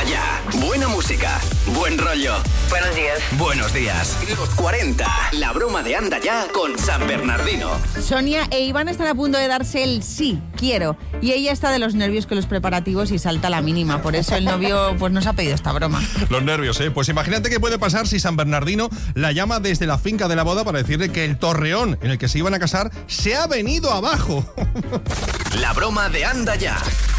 Ya. Buena música, buen rollo. Buenos días. Buenos días. Los 40. La broma de Anda Ya con San Bernardino. Sonia e Iván están a punto de darse el sí, quiero. Y ella está de los nervios con los preparativos y salta a la mínima. Por eso el novio pues nos ha pedido esta broma. Los nervios, ¿eh? Pues imagínate qué puede pasar si San Bernardino la llama desde la finca de la boda para decirle que el torreón en el que se iban a casar se ha venido abajo. La broma de Anda Ya.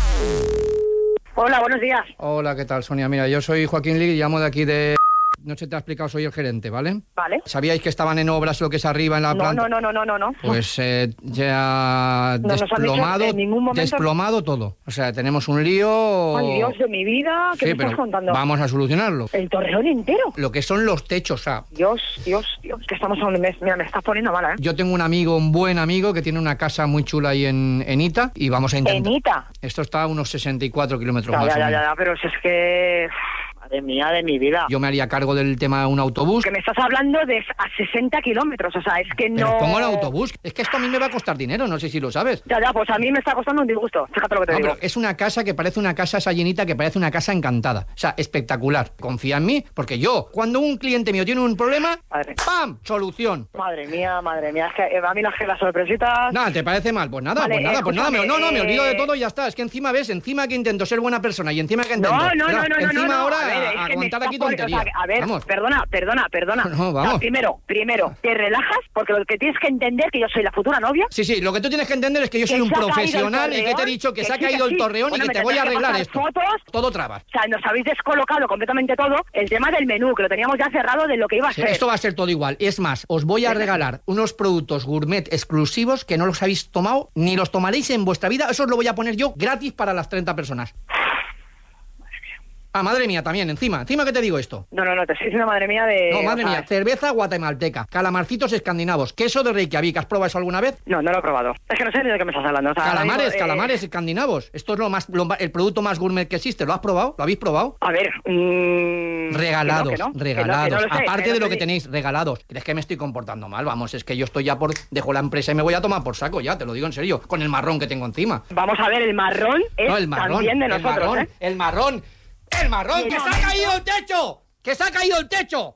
Hola, buenos días. Hola, ¿qué tal, Sonia? Mira, yo soy Joaquín Lig y llamo de aquí de... No se te ha explicado, soy el gerente, ¿vale? Vale. ¿Sabíais que estaban en obras lo que es arriba en la planta? No. Pues ya No nos han dicho en ningún momento. Desplomado todo. O sea, tenemos un lío... Ay, Dios de mi vida, ¿qué Sí, me pero estás contando? vamos a solucionarlo. ¿El torreón entero? Lo que son los techos, o sea... Dios, que estamos hablando... Mira, me estás poniendo mala, ¿eh? Yo tengo un buen amigo, que tiene una casa muy chula ahí en Ita, y vamos a intentar... ¿En Ita? Esto está a unos 64 kilómetros más o menos. Ya, pero si es que... Madre mía de mi vida. Yo me haría cargo del tema de un autobús. Que me estás hablando de a 60 kilómetros, o sea, es que Pero no... pongo el autobús. Es que esto a mí me va a costar dinero, no sé si lo sabes. Ya, pues a mí me está costando un disgusto, fíjate lo que te No, digo. pero es una casa que parece una casa esa llenita, que parece una casa encantada. O sea, espectacular. Confía en mí, porque yo, cuando un cliente mío tiene un problema, ¡pam! Solución. Madre mía, es que a mí las sorpresitas... Nada, ¿te parece mal? Pues nada, Vale, me olvido de todo y ya está. Es que encima, ¿ves? Encima que intento ser buena persona y encima que intento... No. Encima ahora A ver, es a que aguantar aquí o sea, tonterías. a ver, vamos. perdona. No, vamos. O sea, primero, te relajas, porque lo que tienes que entender que yo soy la futura novia. Sí, lo que tú tienes que entender es que yo soy un profesional y que te he dicho que se ha caído el torreón y que te voy a arreglar esto. Todo trabas. O sea, nos habéis descolocado completamente todo. El tema del menú, que lo teníamos ya cerrado de lo que iba a ser. Esto va a ser todo igual. Es más, os voy a regalar unos productos gourmet exclusivos que no los habéis tomado ni los tomaréis en vuestra vida. Eso os lo voy a poner yo gratis para las 30 personas. Ah, madre mía, también, encima que te digo esto. No, te estoy diciendo madre mía de... No, madre mía, cerveza guatemalteca, calamarcitos escandinavos, queso de Reykjavik. ¿Has probado eso alguna vez? No lo he probado. Es que no sé ni de qué me estás hablando. O sea, calamares escandinavos. Esto es el producto más gourmet que existe. ¿Lo has probado? ¿Lo habéis probado? A ver... Regalados. No sé, aparte de lo que tenéis, regalados. ¿Crees que me estoy comportando mal? Vamos, es que yo estoy ya dejo la empresa y me voy a tomar por saco ya, te lo digo en serio, con el marrón que tengo encima. Vamos a ver, el marrón es también de nosotros, El marrón, ¡que se ha caído el techo! ¡Que se ha caído el techo!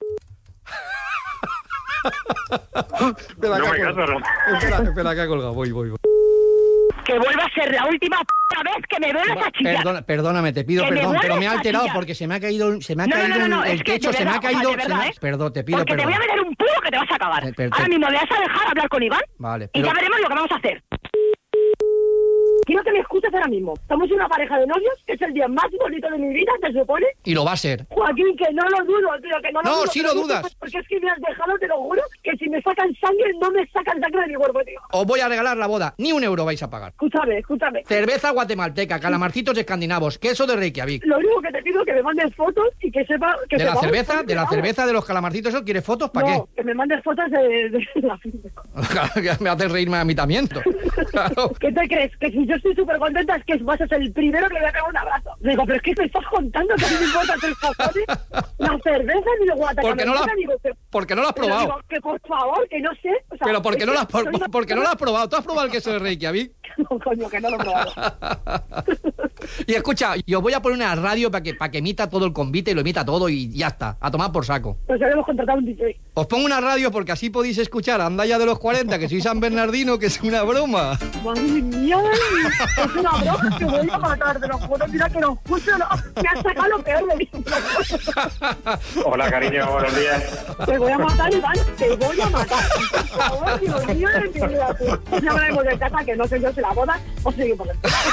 Espera, que ha colgado. Voy. Que vuelva a ser la última vez que me vuelvas a chillar. Perdóname, te pido perdón, pero me ha alterado porque se me ha caído el techo, se me ha caído... Perdón, te pido porque perdón. te voy a meter un puro que te vas a acabar. Ahora mismo me vas a dejar hablar con Iván. Vale. Y ya veremos lo que vamos a hacer. Quiero que me escuches ahora mismo. Estamos una pareja de novios, que es el día más bonito de mi vida, se supone. Y lo va a ser. Joaquín, que no lo dudo, tío, que no lo dudo. No, sí lo dudas. Porque es que me has dejado, te lo juro, que si me sacan sangre, no me sacan sangre de mi cuerpo, tío. Os voy a regalar la boda. Ni €1 vais a pagar. Escúchame. Cerveza guatemalteca, calamarcitos escandinavos, queso de Reykjavik. Lo único que te pido es que me mandes fotos y que sepa... ¿De la cerveza, de los calamarcitos? ¿Eso quieres fotos? ¿Para qué? No, que me mandes fotos de la finca. Claro, me haces reírme a mí también. Claro. ¿Qué te crees? Que si yo estoy súper contenta es que vas a ser el primero que le voy a pegar un abrazo. Digo, pero es que me estás contando que a mí me importa el cojones, la cerveza ni de guatemalteca. Porque no lo has probado. Digo, que por favor, que no sé. O sea, pero ¿por qué no lo has probado? ¿Tú has probado el queso de Reykjavik? No, coño, que no lo he probado. Y escucha, yo voy a poner una radio para que emita todo el convite y lo emita todo y ya está, a tomar por saco. Pues habíamos contratado un DJ. Os pongo una radio porque así podéis escuchar Anda Ya de los 40, que soy San Bernardino, que es una broma. Madre mía, es una broma que voy a matar, te lo juro, mira que no escucho, me has sacado lo peor de mí. Hola, cariño, buenos días. Te voy a matar, Iván, te voy a matar. Por favor, Dios mío de mi vida, tío. Ya hablaremos de casa, que no sé yo si la boda o seguimos.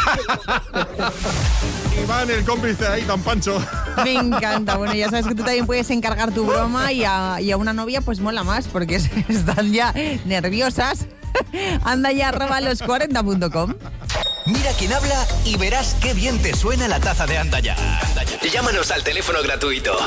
Iván, el cómplice ahí tan pancho. Me encanta. Bueno, ya sabes que tú también puedes encargar tu broma y a una novia pues mola más porque están ya nerviosas. Anda ya @los40.com. Mira quién habla y verás qué bien te suena la taza de Anda Ya. Llámanos al teléfono gratuito